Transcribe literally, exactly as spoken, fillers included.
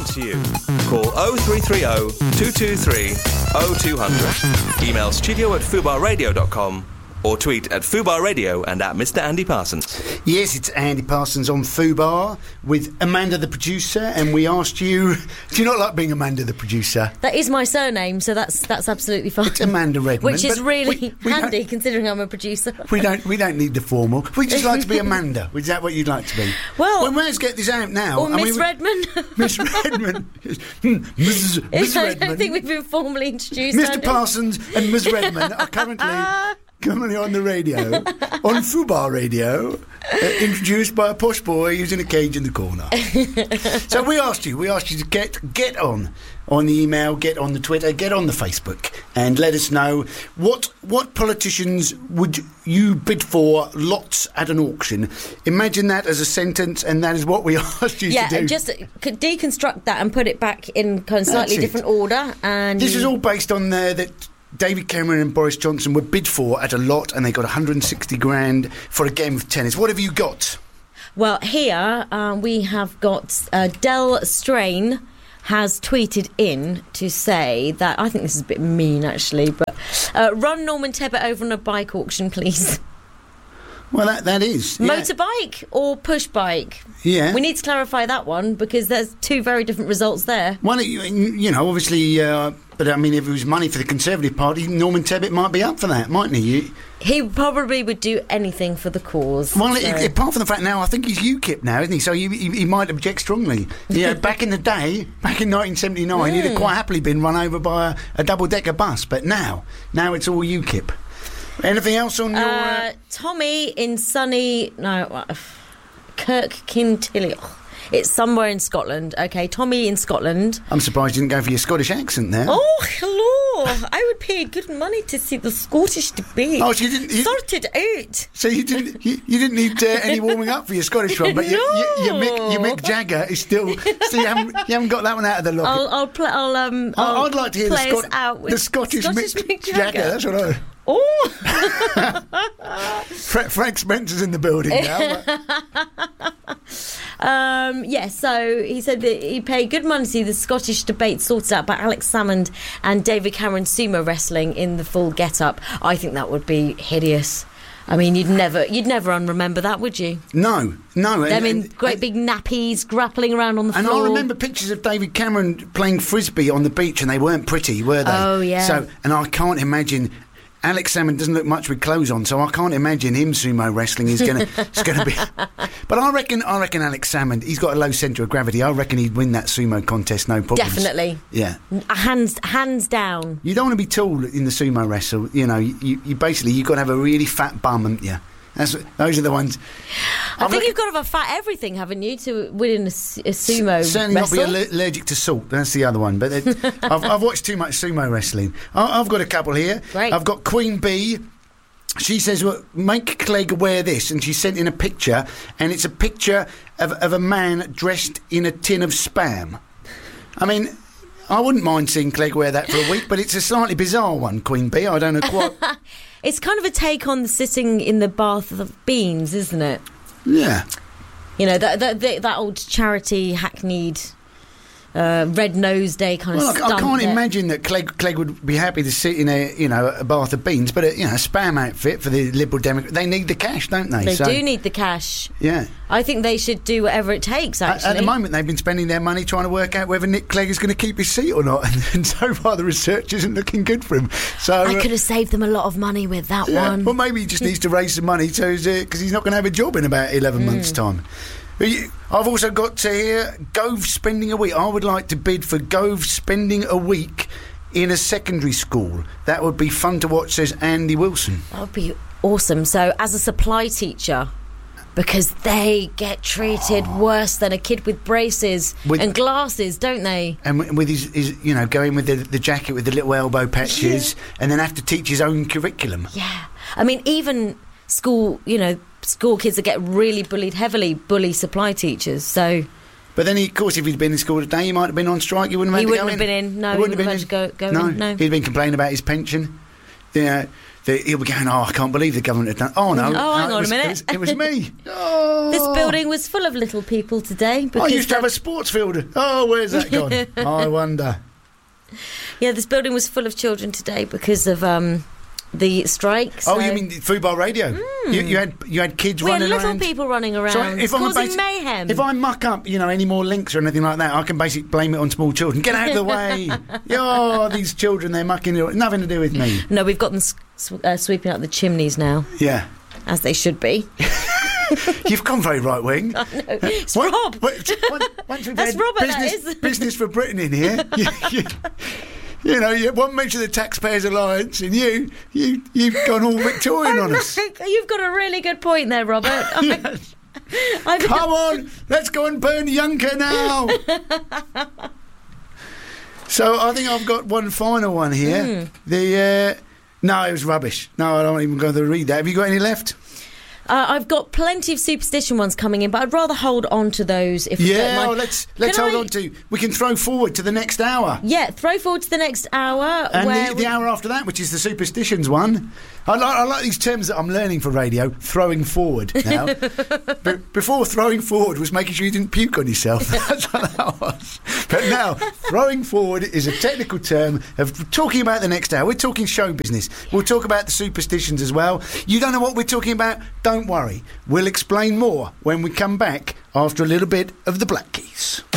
answer you. Call oh three three oh, two two three, oh two hundred. Email studio at fubar radio dot com or tweet at Fubar Radio and at Mister Andy Parsons. Yes, it's Andy Parsons on Fubar with Amanda the producer, and we asked you, do you not like being Amanda the producer? That is my surname, so that's that's absolutely fine. It's Amanda Redmond. Which is really we, we handy considering I'm a producer. We don't we don't need the formal. We just like to be Amanda. Is that what you'd like to be? Well, well let's get this out now. Or I Miss mean, Redmond. Miss Redmond. Missus Miss I Redmond. don't think we've been formally introduced. Mister Parsons and Miss Redmond are currently currently on the radio, on Fubar Radio, uh, introduced by a posh boy using a cage in the corner. So we asked you, we asked you to get get on on the email, get on the Twitter, get on the Facebook, and let us know what what politicians would you bid for lots at an auction. Imagine that as a sentence, and that is what we asked you yeah, to do. and just could deconstruct that and put it back in kind of slightly different order. And this is all based on uh, that. David Cameron and Boris Johnson were bid for at a lot, and they got one hundred sixty grand for a game of tennis. What have you got? Well, here uh, we have got uh, Del Strain has tweeted in to say that, I think this is a bit mean actually, but uh, run Norman Tebbit over on a bike auction, please. Well, that that is yeah. Motorbike or push bike? Yeah, we need to clarify that one because there's two very different results there. Well, you, you know, obviously, uh, but I mean, if it was money for the Conservative Party, Norman Tebbit might be up for that, mightn't he? He probably would do anything for the cause. Well, so. it, apart from the fact now, I think he's UKIP now, isn't he? So he, he, he might object strongly. Yeah, back in the day, back in nineteen seventy-nine, mm. he'd have quite happily been run over by a, a double-decker bus. But now, now it's all UKIP. Anything else on your... Uh, uh, Tommy in sunny... No, uh, Kirkkintilloch. It's somewhere in Scotland. OK, Tommy in Scotland. I'm surprised you didn't go for your Scottish accent there. Oh, hello. I would pay good money to see the Scottish debate. Oh, so you didn't... You, sorted out. So you didn't you, you didn't need uh, any warming up for your Scottish one, but no. you, you, your, Mick, your Mick Jagger is still... So you haven't, you haven't got that one out of the locket. I'll, I'll, pl- I'll, um, I'll I'd like to hear the, Scot- out with the Scottish, Scottish Mick, Mick Jagger. Jagger. That's what I... Oh! Fra- Frank Spencer's in the building now. um, yeah, so he said that he paid good money to see the Scottish debate sorted out by Alex Salmond and David Cameron sumo wrestling in the full get-up. I think that would be hideous. I mean, you'd never, you'd never unremember that, would you? No, no. Them in and, great and, big nappies, grappling around on the and floor. And I remember pictures of David Cameron playing frisbee on the beach, and they weren't pretty, were they? Oh yeah. So, and I can't imagine. Alex Salmond doesn't look much with clothes on, so I can't imagine him sumo wrestling is going to be. But I reckon, I reckon Alex Salmond, he's got a low centre of gravity. I reckon he'd win that sumo contest, no problem. Definitely. Yeah. Hands, hands down. You don't want to be tall in the sumo wrestle. You know, you, you basically you've got to have a really fat bum, haven't you? That's those are the ones. I, I think reckon, you've got to have a fat everything, haven't you, to win a, a sumo s- Certainly wrestle? not be aller- allergic to salt. That's the other one. But it, I've, I've watched too much sumo wrestling. I, I've got a couple here. Great. I've got Queen Bee. She says, well, make Clegg wear this. And she sent in a picture. And it's a picture of, of a man dressed in a tin of Spam. I mean, I wouldn't mind seeing Clegg wear that for a week. But it's a slightly bizarre one, Queen Bee. I don't know quite... It's kind of a take on the sitting in the bath of beans, isn't it? Yeah. You know, that that, that old charity hackneyed uh, Red Nose Day kind well, of stunt. I can't there. imagine that Clegg, Clegg would be happy to sit in a, you know, a bath of beans, but a, you know, a Spam outfit for the Liberal Democrats. They need the cash, don't they? They so, do need the cash. Yeah. I think they should do whatever it takes, actually. At, at the moment, they've been spending their money trying to work out whether Nick Clegg is going to keep his seat or not, and, and so far the research isn't looking good for him. So I uh, could have saved them a lot of money with that yeah, one. Well, maybe he just needs to raise some money because uh, he's not going to have a job in about eleven mm. months' time. I've also got to hear Gove spending a week. I would like to bid for Gove spending a week in a secondary school. That would be fun to watch, says Andy Wilson. That would be awesome. So, as a supply teacher, because they get treated oh. worse than a kid with braces with, and glasses, don't they? And with his, his you know, going with the, the jacket with the little elbow patches, yeah. and then have to teach his own curriculum. Yeah. I mean, even school, you know, school kids that get really bullied heavily bully supply teachers, so... But then, he, of course, if he'd been in school today, he might have been on strike. He wouldn't have, he had wouldn't to go have in. been in. No, he wouldn't have been in. Go, go no. in. No, he'd been complaining about his pension. Yeah, the, he'll be going, oh, I can't believe the government had done. Oh no! Oh, no, hang it on was, a minute. It was, it was me. Oh. This building was full of little people today. I used to have a sports field. Oh, where's that gone? I wonder. Yeah, this building was full of children today because of um, the strikes. Oh, so you mean Fubar Radio? Mm. You, you had you had kids we running had little around. people running around, So if I'm causing basi- mayhem. If I muck up, you know, any more links or anything like that, I can basically blame it on small children. Get out of the way! Oh, these children, they're mucking it. Nothing to do with me. No, we've got them s- uh, sweeping up the chimneys now, Yeah. as they should be. You've gone very right wing. I know. It's What- Rob. what- once- once we've That's had Robert, that business, is. business for Britain in here. you, you, you know, you won't mention the Taxpayers Alliance, and you, you, you've gone all Victorian on us. You've got a really good point there, Robert. I mean, Yes. I mean, Come on, let's go and burn Juncker now. So I think I've got one final one here. Mm. The uh, no, it was rubbish. No, I don't even go to read that. Have you got any left? Uh, I've got plenty of superstition ones coming in, but I'd rather hold on to those if you don't Yeah, mind. well, let's let's Can hold I- on to. We can throw forward to the next hour. Yeah, throw forward to the next hour. And where the, we- the hour after that, which is the superstitions one. I like, I like these terms that I'm learning for radio. Throwing forward now. Be- before throwing forward was making sure you didn't puke on yourself. That's what that was. But now, throwing forward is a technical term of talking about the next hour. We're talking show business. We'll talk about the superstitions as well. You don't know what we're talking about? Don't worry. We'll explain more when we come back after a little bit of the Black Keys.